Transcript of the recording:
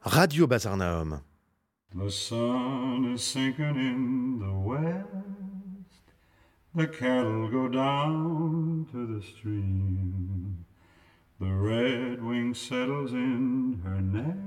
Radio Bazar-Naum. The sun is sinking in the west. The cattle go down to the stream. The redwing settles in her nest.